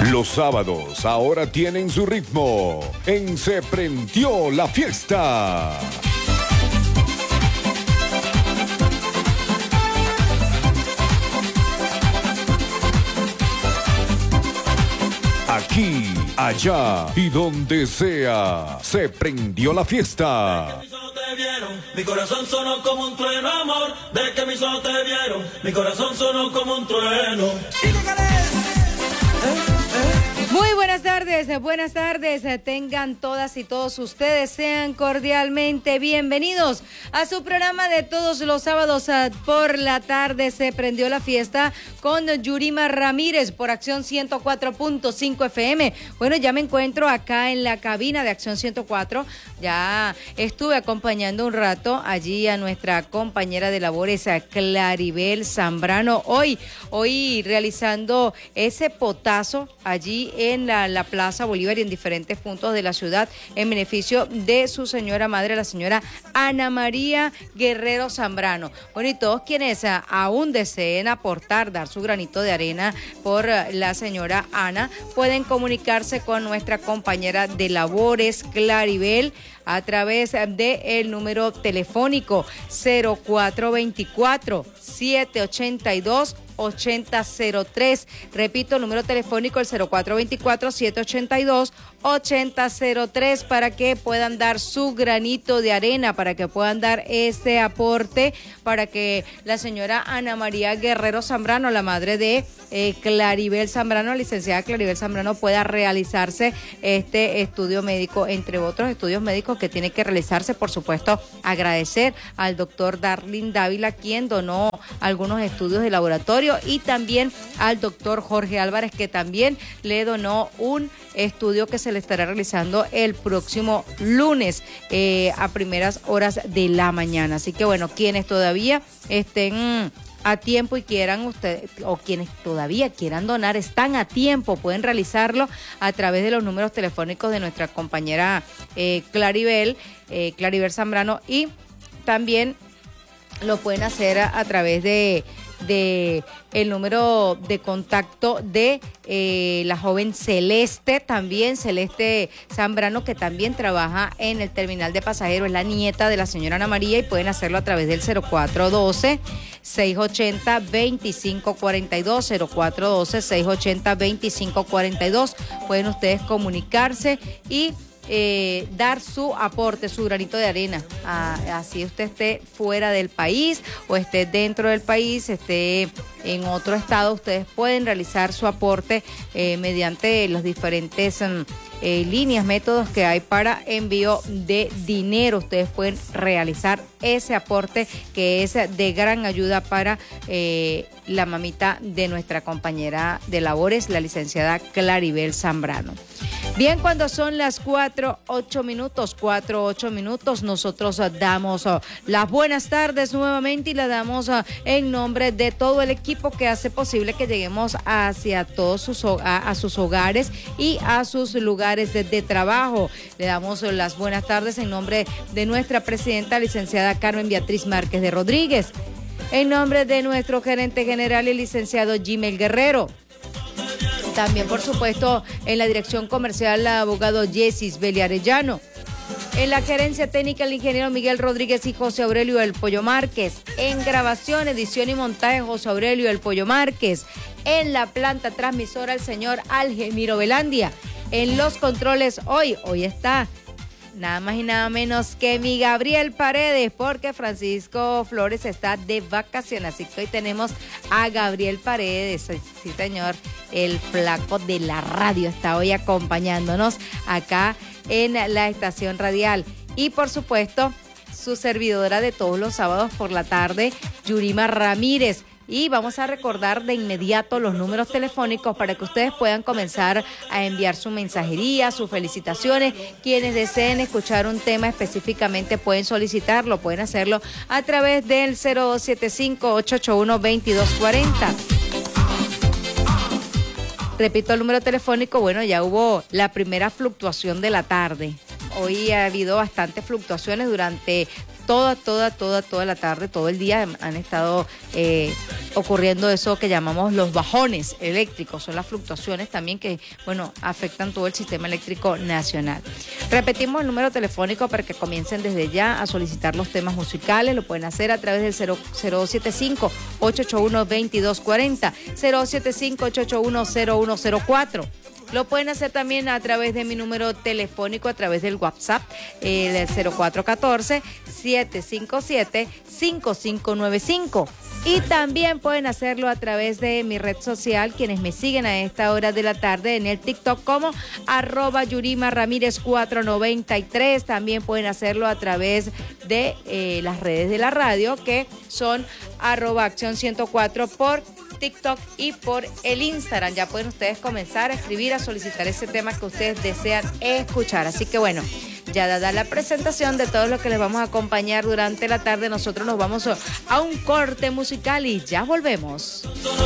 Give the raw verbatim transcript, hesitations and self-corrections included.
Los sábados ahora tienen su ritmo en Se Prendió la Fiesta. Aquí, allá y donde sea, se prendió la fiesta. De que mis ojos te vieron, mi corazón sonó como un trueno, amor. De que mis ojos te vieron, mi corazón sonó como un trueno. Muy buenas tardes, buenas tardes, tengan todas y todos ustedes, sean cordialmente bienvenidos a su programa de todos los sábados por la tarde. Se prendió la fiesta con Yurima Ramírez por Acción ciento cuatro punto cinco F M. Bueno, ya me encuentro acá en la cabina de Acción ciento cuatro, ya estuve acompañando un rato allí a nuestra compañera de labores, a Claribel Zambrano, hoy, hoy realizando ese potazo allí en la, la Plaza Bolívar y en diferentes puntos de la ciudad en beneficio de su señora madre, la señora Ana María Guerrero Zambrano. Bueno, y todos quienes a, aún deseen aportar, dar su granito de arena por la señora Ana, pueden comunicarse con nuestra compañera de labores, Claribel, a través de el número telefónico cero cuatro veinticuatro, siete ochenta y dos, ochenta cero tres. Repito, el número telefónico el cero cuatro veinticuatro, siete ochenta y dos, ochenta cero tres para que puedan dar su granito de arena, para que puedan dar este aporte, para que la señora Ana María Guerrero Zambrano, la madre de eh, Claribel Zambrano, licenciada Claribel Zambrano, pueda realizarse este estudio médico, entre otros estudios médicos que tiene que realizarse. Por supuesto, agradecer al doctor Darlin Dávila, quien donó algunos estudios de laboratorio, y también al doctor Jorge Álvarez, que también le donó un estudio que se le estará realizando el próximo lunes eh, a primeras horas de la mañana. Así que bueno, quienes todavía estén a tiempo y quieran ustedes, o quienes todavía quieran donar, están a tiempo, pueden realizarlo a través de los números telefónicos de nuestra compañera eh, Claribel, eh, Claribel Zambrano, y también lo pueden hacer a, a través de de el número de contacto de eh, la joven Celeste, también Celeste Zambrano, que también trabaja en el terminal de pasajeros, es la nieta de la señora Ana María, y pueden hacerlo a través del cero cuatro doce, seis ochenta, veinticinco cuarenta y dos, cero cuatro doce, seis ochenta, veinticinco cuarenta y dos. Pueden ustedes comunicarse y Eh, dar su aporte, su granito de arena, ah, así usted esté fuera del país o esté dentro del país, esté en otro estado, ustedes pueden realizar su aporte eh, mediante los diferentes um, eh, líneas, métodos que hay para envío de dinero. Ustedes pueden realizar ese aporte que es de gran ayuda para eh, la mamita de nuestra compañera de labores, la licenciada Claribel Zambrano. Bien, cuando son las cuatro, ocho minutos, cuatro, ocho minutos, nosotros uh, damos uh, las buenas tardes nuevamente, y las damos uh, en nombre de todo el equipo que hace posible que lleguemos hacia todos sus, a, a sus hogares y a sus lugares de, de trabajo. Le damos uh, las buenas tardes en nombre de nuestra presidenta, licenciada Carmen Beatriz Márquez de Rodríguez, en nombre de nuestro gerente general, el licenciado Jimel Guerrero. También, por supuesto, en la dirección comercial, el abogado Yesis Beli Arellano. En la gerencia técnica, el ingeniero Miguel Rodríguez y José Aurelio El Pollo Márquez. En grabación, edición y montaje, José Aurelio El Pollo Márquez. En la planta transmisora, el señor Algemiro Velandia. En los controles, hoy, hoy está nada más y nada menos que mi Gabriel Paredes, porque Francisco Flores está de vacaciones, así que hoy tenemos a Gabriel Paredes, sí señor, el flaco de la radio está hoy acompañándonos acá en la estación radial. Y por supuesto, su servidora de todos los sábados por la tarde, Yurima Ramírez. Y vamos a recordar de inmediato los números telefónicos para que ustedes puedan comenzar a enviar su mensajería, sus felicitaciones. Quienes deseen escuchar un tema específicamente pueden solicitarlo, pueden hacerlo a través del cero dos siete cinco, ocho ocho uno, dos dos cuatro cero. Repito el número telefónico. Bueno, ya hubo la primera fluctuación de la tarde. Hoy ha habido bastantes fluctuaciones durante toda, toda, toda, toda la tarde, todo el día han estado eh, ocurriendo eso que llamamos los bajones eléctricos, son las fluctuaciones también que, bueno, afectan todo el sistema eléctrico nacional. Repetimos el número telefónico para que comiencen desde ya a solicitar los temas musicales, lo pueden hacer a través del cero cero siete cinco, ocho ocho uno, dos dos cuatro cero, cero siete cinco, ocho ocho uno, cero uno cero cuatro. Lo pueden hacer también a través de mi número telefónico, a través del WhatsApp, el cero cuatro uno cuatro, siete cinco siete, cinco cinco nueve cinco. Y también pueden hacerlo a través de mi red social, quienes me siguen a esta hora de la tarde en el TikTok como arroba Yurima Ramírez cuatrocientos noventa y tres. También pueden hacerlo a través de eh, las redes de la radio, que son arroba Acción ciento cuatro por TikTok y por el Instagram. Ya pueden ustedes comenzar a escribir, a solicitar ese tema que ustedes desean escuchar. Así que bueno, ya dada la presentación de todo lo que les vamos a acompañar durante la tarde, nosotros nos vamos a un corte musical y ya volvemos.